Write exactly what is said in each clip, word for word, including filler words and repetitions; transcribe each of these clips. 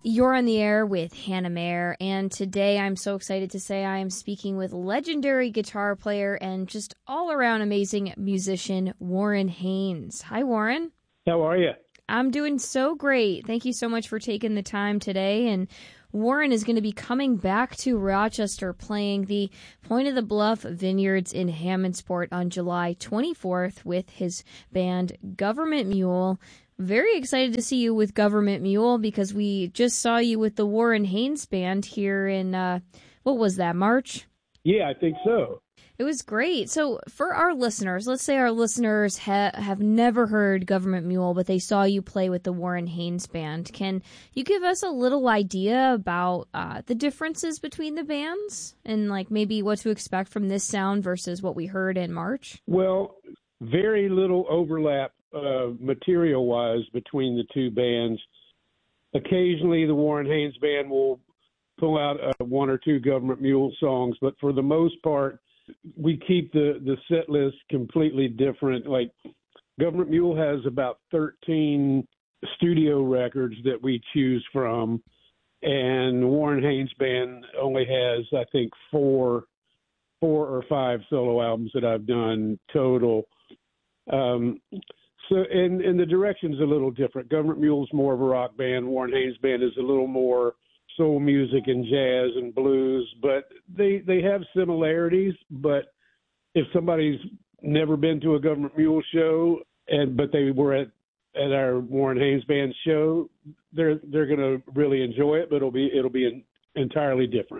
You're on the air with Hannah Mayer, and today I'm so excited to say I am speaking with legendary guitar player and just all-around amazing musician, Warren Haynes. Hi, Warren. How are you? I'm doing so great. Thank you so much for taking the time today. And Warren is going to be coming back to Rochester playing the Point of the Bluff Vineyards in Hammondsport on July twenty-fourth with his band Government Mule. Very excited to see you with Government Mule because we just saw you with the Warren Haynes Band here in, uh, what was that, March? Yeah, I think so. It was great. So for our listeners, let's say our listeners ha- have never heard Government Mule, but they saw you play with the Warren Haynes Band. Can you give us a little idea about uh, the differences between the bands and like maybe what to expect from this sound versus what we heard in March? Well, very little overlap uh, material-wise between the two bands. Occasionally, the Warren Haynes Band will pull out uh, one or two Government Mule songs, but for the most part, we keep the, the set list completely different. Like, Government Mule has about thirteen studio records that we choose from, and Warren Haynes Band only has, I think, four four or five solo albums that I've done total. Um, so, and, and the direction's a little different. Government Mule's more of a rock band. Warren Haynes Band is a little more soul music and jazz and blues, but they they have similarities. But if somebody's never been to a Government Mule show, and but they were at at our Warren Haynes Band show, they're they're going to really enjoy it. But it'll be it'll be an, entirely different.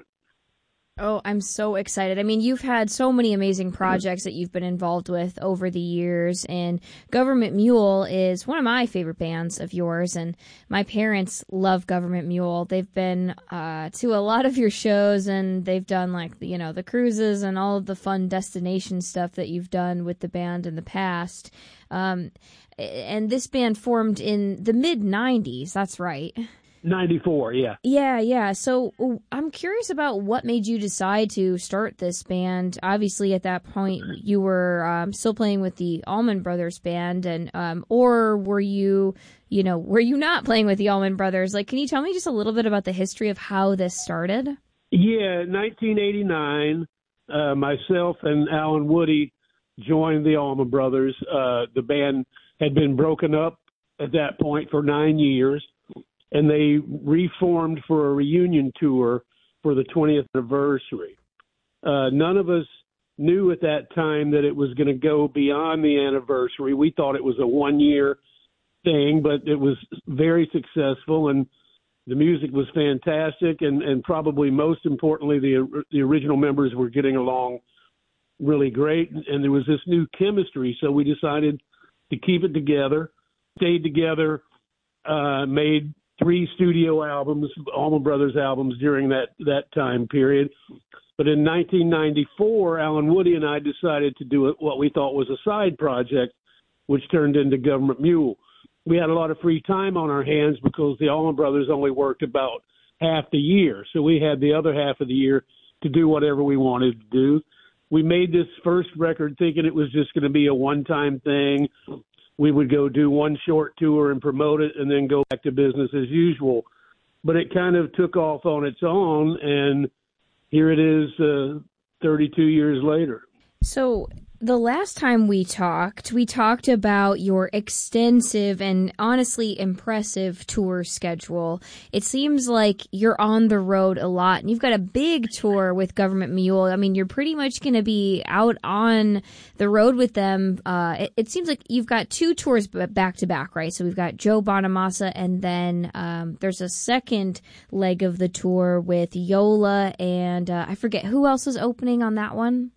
Oh, I'm so excited. I mean, you've had so many amazing projects that you've been involved with over the years, and Government Mule is one of my favorite bands of yours, and my parents love Government Mule. They've been uh, to a lot of your shows, and they've done, like, you know, the cruises and all of the fun destination stuff that you've done with the band in the past. Um, and this band formed in the mid nineties, that's right. ninety-four, yeah. Yeah, yeah. So I'm curious about what made you decide to start this band. Obviously, at that point, you were um, still playing with the Allman Brothers Band, and um, or were you, you know, were you not playing with the Allman Brothers? Like, can you tell me just a little bit about the history of how this started? Yeah, nineteen eighty-nine, uh, myself and Alan Woody joined the Allman Brothers. Uh, the band had been broken up at that point for nine years. And they reformed for a reunion tour for the twentieth anniversary. Uh, none of us knew at that time that it was going to go beyond the anniversary. We thought it was a one-year thing, but it was very successful, and the music was fantastic, and, and probably most importantly, the the original members were getting along really great, and there was this new chemistry, so we decided to keep it together, stayed together, uh, made three studio albums, Allman Brothers albums during that, that time period. But in nineteen ninety-four, Alan Woody and I decided to do what we thought was a side project, which turned into Government Mule. We had a lot of free time on our hands because the Allman Brothers only worked about half the year. So we had the other half of the year to do whatever we wanted to do. We made this first record thinking it was just going to be a one-time thing. We would go do one short tour and promote it and then go back to business as usual. But it kind of took off on its own, and here it is uh, thirty-two years later. So the last time we talked, we talked about your extensive and honestly impressive tour schedule. It seems like you're on the road a lot, and you've got a big tour with Government Mule. I mean, you're pretty much going to be out on the road with them. Uh, it, it seems like you've got two tours back to back, right? So we've got Joe Bonamassa, and then um, there's a second leg of the tour with Yola, and uh, I forget who else is opening on that one.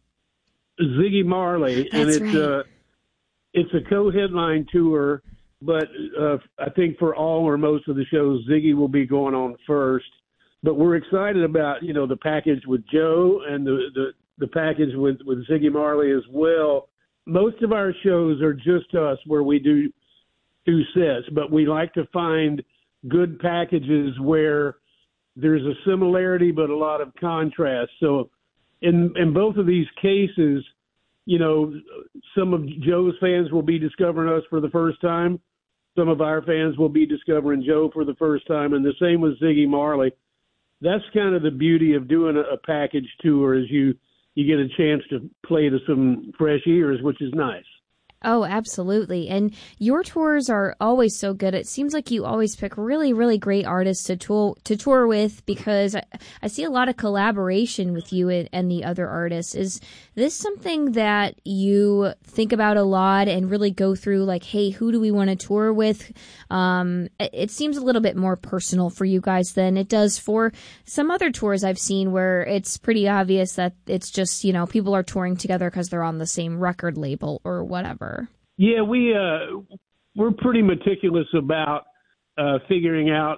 Ziggy Marley, That's and it's right. a it's a co-headline tour, but uh, I think for all or most of the shows, Ziggy will be going on first. But we're excited about you know the package with Joe and the the, the package with, with Ziggy Marley as well. Most of our shows are just us, where we do two sets, but we like to find good packages where there's a similarity but a lot of contrast. So in in both of these cases, you know, some of Joe's fans will be discovering us for the first time. some of our fans will be discovering Joe for the first time, and the same with Ziggy Marley. That's kind of the beauty of doing a, a package tour, is you you get a chance to play to some fresh ears, which is nice. Oh, absolutely. And your tours are always so good. It seems like you always pick really, really great artists to tour, to tour with, because I, I see a lot of collaboration with you and, and the other artists. Is this something that you think about a lot and really go through, like, hey, who do we want to tour with? Um, it, it seems a little bit more personal for you guys than it does for some other tours I've seen, where it's pretty obvious that it's just, you know, people are touring together because they're on the same record label or whatever. Yeah, we uh, we're pretty meticulous about uh, figuring out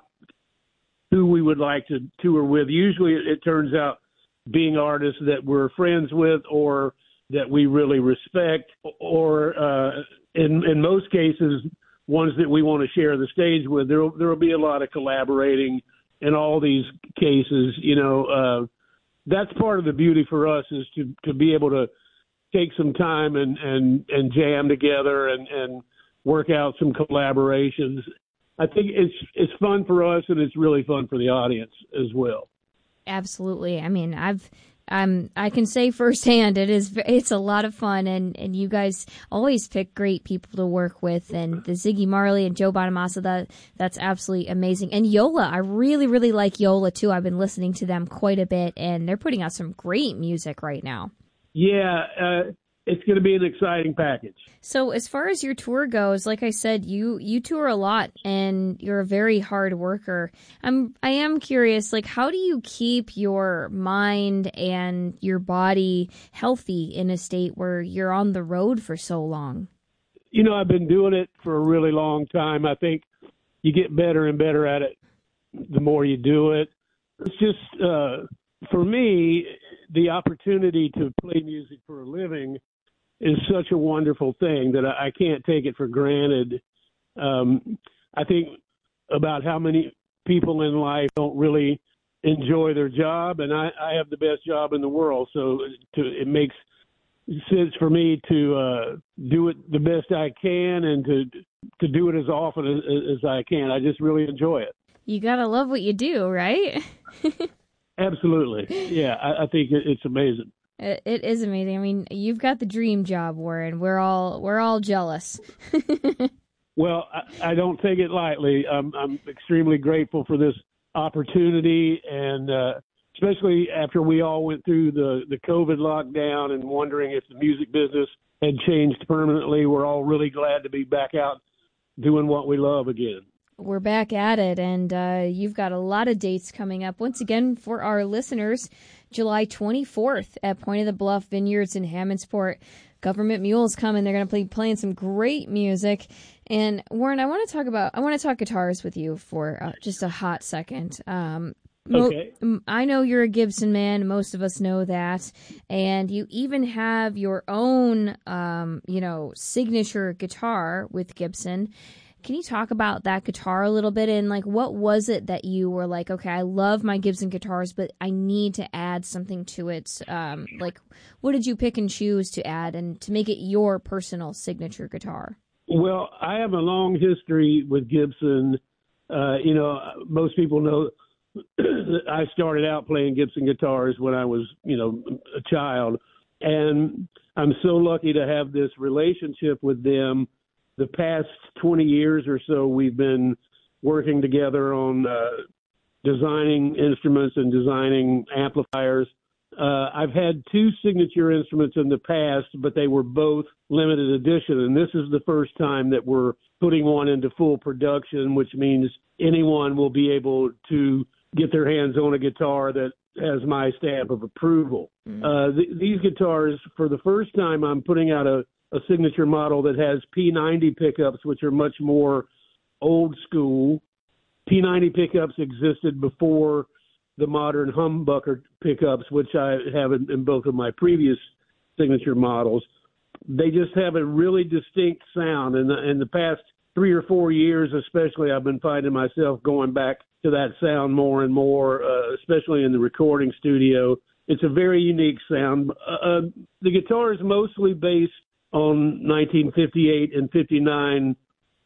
who we would like to tour with. Usually, it, it turns out being artists that we're friends with, or that we really respect, or uh, in in most cases, ones that we want to share the stage with. There there will be a lot of collaborating in all these cases. You know, uh, that's part of the beauty for us, is to to be able to take some time and, and, and jam together and, and work out some collaborations. I think it's it's fun for us, and it's really fun for the audience as well. Absolutely. I mean, I've um I can say firsthand, it is it's a lot of fun, and, and you guys always pick great people to work with, and the Ziggy Marley and Joe Bonamassa, that that's absolutely amazing. And Yola, I really really like Yola too. I've been listening to them quite a bit, and they're putting out some great music right now. Yeah, uh, it's going to be an exciting package. So as far as your tour goes, like I said, you, you tour a lot, and you're a very hard worker. I'm I am curious, like, how do you keep your mind and your body healthy in a state where you're on the road for so long? You know, I've been doing it for a really long time. I think you get better and better at it the more you do it. It's just, uh, for me, the opportunity to play music for a living is such a wonderful thing that I, I can't take it for granted. Um, I think about how many people in life don't really enjoy their job, and I, I have the best job in the world, so to, it makes sense for me to uh, do it the best I can, and to to do it as often as, as I can. I just really enjoy it. You gotta love what you do, right? Absolutely. Yeah, I, I think it's amazing. It, it is amazing. I mean, you've got the dream job, Warren. We're all we're all jealous. Well, I, I don't take it lightly. I'm, I'm extremely grateful for this opportunity, and uh, especially after we all went through the, the COVID lockdown and wondering if the music business had changed permanently. We're all really glad to be back out doing what we love again. We're back at it, and uh, you've got a lot of dates coming up. Once again, for our listeners, July twenty-fourth at Point of the Bluff Vineyards in Hammondsport. Government Mule's coming. They're going to be playing some great music. And Warren, I want to talk about, I want to talk guitars with you for uh, just a hot second. Um, okay. Mo- I know you're a Gibson man. Most of us know that. And you even have your own, um, you know, signature guitar with Gibson. Can you talk about that guitar a little bit, and like, what was it that you were like, okay, I love my Gibson guitars, but I need to add something to it? Um, like, what did you pick and choose to add and to make it your personal signature guitar? Well, I have a long history with Gibson. Uh, you know, most people know that I started out playing Gibson guitars when I was, you know, a child. And I'm so lucky to have this relationship with them. The past twenty years or so, we've been working together on uh, designing instruments and designing amplifiers. Uh, I've had two signature instruments in the past, but they were both limited edition. And this is the first time that we're putting one into full production, which means anyone will be able to get their hands on a guitar that has my stamp of approval. Mm-hmm. Uh, th- these guitars, for the first time, I'm putting out a a signature model that has P ninety pickups, which are much more old school. P ninety pickups existed before the modern humbucker pickups, which I have in, in both of my previous signature models. They just have a really distinct sound. And in, in the past three or four years, especially, I've been finding myself going back to that sound more and more, uh, especially in the recording studio. It's a very unique sound. Uh, the guitar is mostly based on nineteen fifty-eight and fifty-nine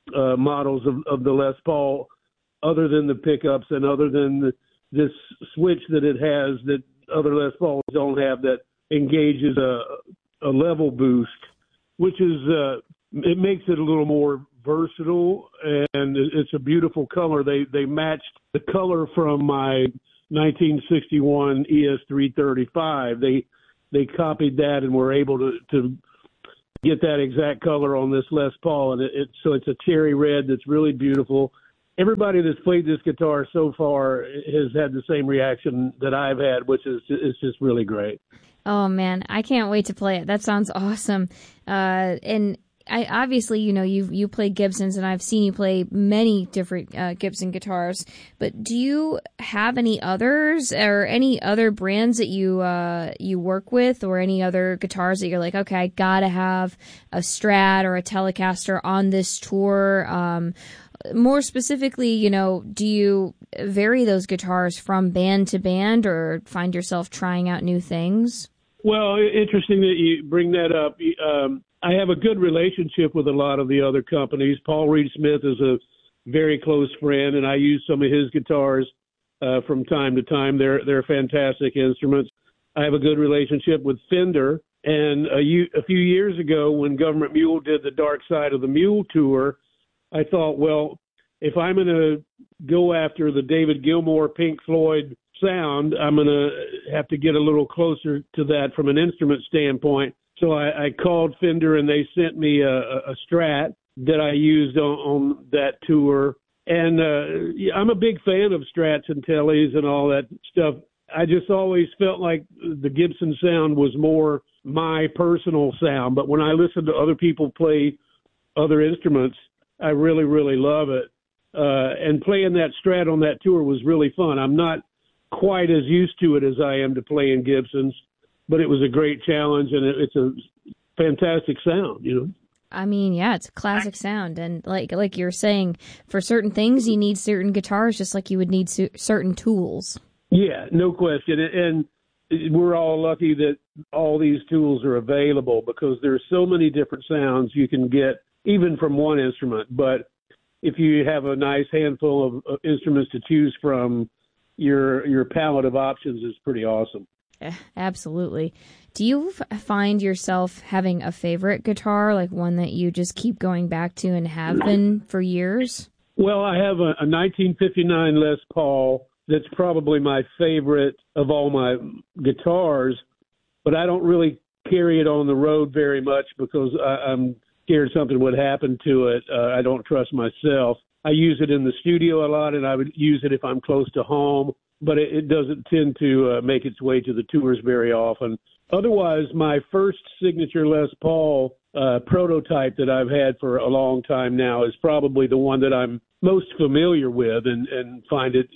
uh, models of, of the Les Paul, other than the pickups and other than the, this switch that it has that other Les Pauls don't have that engages a, a level boost, which is uh, it makes it a little more versatile, and it's a beautiful color. They they matched the color from my nineteen sixty-one E S three thirty-five. They they copied that and were able to, to get that exact color on this Les Paul, and it, it so it's a cherry red that's really beautiful. Everybody that's played this guitar so far has had the same reaction that I've had, which is it's just really great. Oh man, I can't wait to play it. That sounds awesome. Uh, and I obviously, you know, you you play Gibsons, and I've seen you play many different uh, Gibson guitars. But do you have any others, or any other brands that you uh, you work with, or any other guitars that you're like, okay, I gotta have a Strat or a Telecaster on this tour? Um, more specifically, you know, do you vary those guitars from band to band, or find yourself trying out new things? Well, interesting that you bring that up. Um, I have a good relationship with a lot of the other companies. Paul Reed Smith is a very close friend, and I use some of his guitars uh, from time to time. They're they're fantastic instruments. I have a good relationship with Fender, and a, a few years ago when Government Mule did the Dark Side of the Mule tour, I thought, well, if I'm going to go after the David Gilmour Pink Floyd sound, I'm going to have to get a little closer to that from an instrument standpoint. So I, I called Fender, and they sent me a, a Strat that I used on, on that tour. And uh, yeah, I'm a big fan of Strats and Tellies and all that stuff. I just always felt like the Gibson sound was more my personal sound. But when I listen to other people play other instruments, I really, really love it. Uh, and playing that Strat on that tour was really fun. I'm not quite as used to it as I am to playing Gibsons, but it was a great challenge, and it, it's a fantastic sound, you know. I mean, yeah, it's a classic sound, and like like you're saying, for certain things you need certain guitars, just like you would need su- certain tools. Yeah, no question, and we're all lucky that all these tools are available, because there's so many different sounds you can get, even from one instrument. But if you have a nice handful of instruments to choose from, your your palette of options is pretty awesome. Absolutely. Do you f- find yourself having a favorite guitar, like one that you just keep going back to and have been for years? Well, I have a, a nineteen fifty-nine Les Paul that's probably my favorite of all my guitars, but I don't really carry it on the road very much because I, I'm scared something would happen to it. Uh, I don't trust myself. I use it in the studio a lot, and I would use it if I'm close to home, but it, it doesn't tend to uh, make its way to the tours very often. Otherwise, my first signature Les Paul uh, prototype that I've had for a long time now is probably the one that I'm most familiar with, and, and find it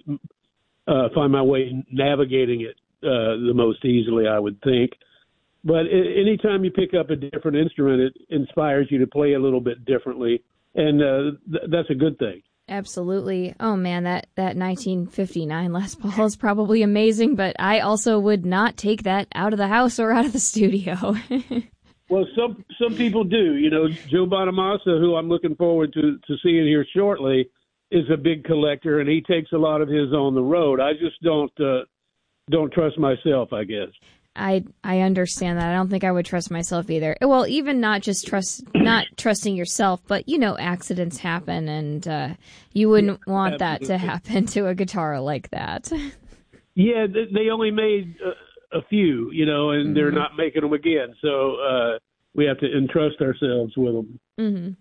uh, find my way navigating it uh, the most easily, I would think. But anytime you pick up a different instrument, it inspires you to play a little bit differently, and uh, th- that's a good thing. Absolutely. Oh, man, that, that nineteen fifty-nine Les Paul is probably amazing, but I also would not take that out of the house or out of the studio. Well, some some people do. You know, Joe Bonamassa, who I'm looking forward to, to seeing here shortly, is a big collector, and he takes a lot of his on the road. I just don't uh, don't trust myself, I guess. I I understand that. I don't think I would trust myself either. Well, even not just trust, not trusting yourself, but you know, accidents happen, and uh, you wouldn't want Absolutely. that to happen to a guitar like that. Yeah, they only made a, a few, you know, and mm-hmm. they're not making them again, so uh, we have to entrust ourselves with them. Mm-hmm.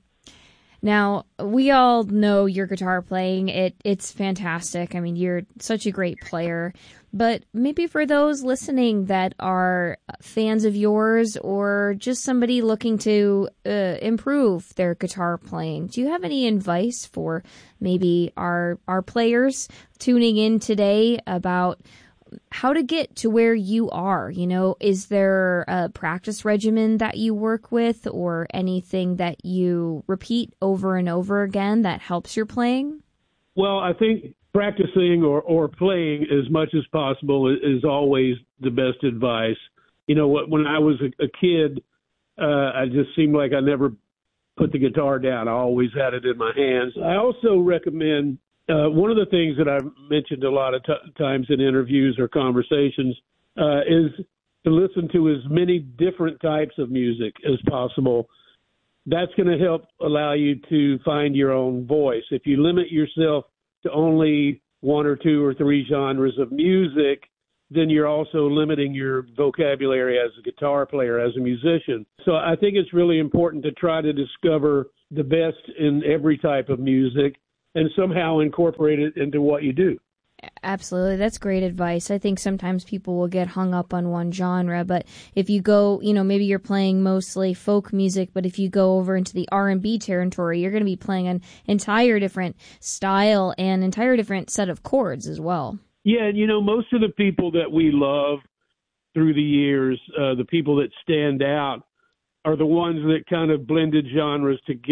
Now, we all know your guitar playing. It it's fantastic. I mean, you're such a great player. But maybe for those listening that are fans of yours, or just somebody looking to uh, improve their guitar playing, do you have any advice for maybe our our players tuning in today about how to get to where you are? You know, is there a practice regimen that you work with, or anything that you repeat over and over again that helps your playing? Well, I think practicing or, or playing as much as possible is, is always the best advice. You know, when I was a, a kid, uh, I just seemed like I never put the guitar down. I always had it in my hands. I also recommend uh, one of the things that I've mentioned a lot of t- times in interviews or conversations uh, is to listen to as many different types of music as possible. That's going to help allow you to find your own voice. If you limit yourself to only one or two or three genres of music, then you're also limiting your vocabulary as a guitar player, as a musician. So I think it's really important to try to discover the best in every type of music and somehow incorporate it into what you do. Absolutely. That's great advice. I think sometimes people will get hung up on one genre, but if you go, you know, maybe you're playing mostly folk music, but if you go over into the R and B territory, you're going to be playing an entire different style and entire different set of chords as well. Yeah, and you know, most of the people that we love through the years, uh, the people that stand out, are the ones that kind of blended genres together.